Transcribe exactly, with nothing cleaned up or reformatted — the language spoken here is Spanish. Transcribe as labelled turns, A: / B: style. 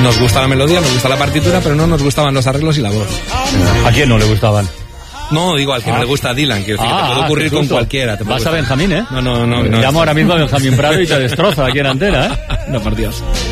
A: Nos gusta la melodía, nos gusta la partitura, pero no nos gustaban los arreglos y la voz.
B: ¿A quién no le gustaban?
A: No, digo al que ah. no le gusta a Dylan, quiero decir, ah, que te puede ocurrir con cualquiera. Te
B: Vas
A: gustar.
B: a Benjamín, ¿eh?
A: No, no, no.
B: Te
A: no
B: llamo ahora mismo a Benjamín Prado y te destroza aquí en antena, ¿eh?
A: No, por Dios.